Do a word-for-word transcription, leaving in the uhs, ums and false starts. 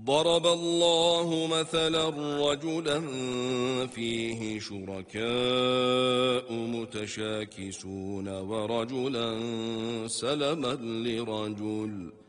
ضرب الله مثلا رجلا فيه شركاء متشاكسون ورجلا سلما لرجل